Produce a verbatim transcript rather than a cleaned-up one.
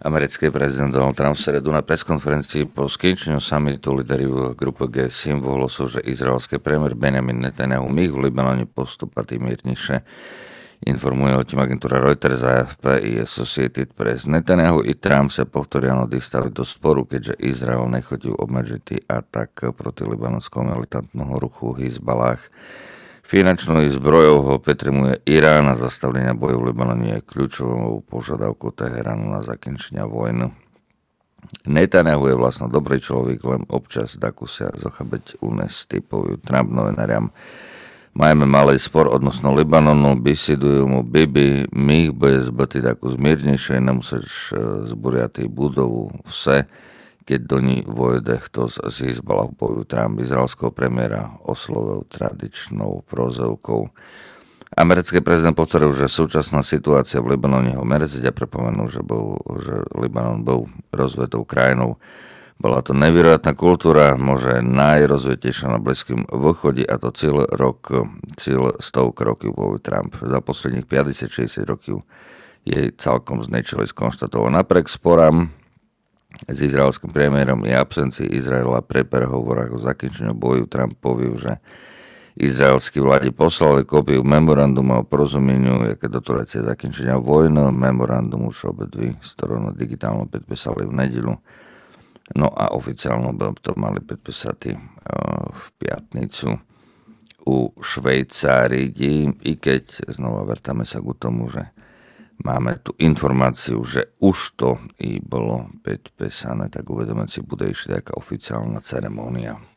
Americký prezident Donald Trump v stredu na preskonferencii po skončení summitu líderov grupy G sedem ohlásil, že izraelský premiér Benjamin Netanyahu míg v Libanone postupati mírnejšie. Informuje o tým agentúra Reuters, A F P i Associated Press. Netanyahu i Trump sa povtoriano dostali do sporu, keďže Izrael nechodil obmedzitý atak proti libanonskému militantného ruchu Hizbalách. Finančnou i zbrojou ho petrimuje Irán a zastavlenia bojov v Libanone je kľúčovou požiadavkou Teheránu na zakončenie vojny. Netanyahu je vlastne dobrý človek, len občas dakusia zachábať únes typujú Trump novinariam. Majme malý spor odnosno Libanonu, besidujú mu Bibi, míg bude zbyty takú zmiernejšie, nemusíš zburiať budovu vse, keď do ní vojde kto z Hizbalah boju. Trump izraelského premiéra oslovil tradičnou prozovkou. Americký prezident potvrдил, že súčasná situácia v Libanone ho mrzí a pripomenul, že, bol, že Libanon bol rozvetou krajinou. Bola to nevyriadna kultúra, môže najrozvetejšia na Blízkym východe a to celý rok, celý stovk rokov bol Trump. Za posledných päťdesiat šesťdesiat rokov jej celkom znečili skonštatoval. Napriek sporám s izraelským premiérom i absencii Izraela pri prehovorách o zakončení boju Trump povedal, že izraelskí vládi poslali kópiu memoranduma o porozumeniu, jaké doturácie zakončenia vojny. Memorandum už obidvi strany digitálne podpísali v nedeľu. No a oficiálne by to mali podpísať v piatnicu u Švejcáridi, i keď znova vrtáme sa k tomu, že máme tu informáciu, že už to i bolo podpísané, tak uvedomeť si bude ešte taká oficiálna ceremónia.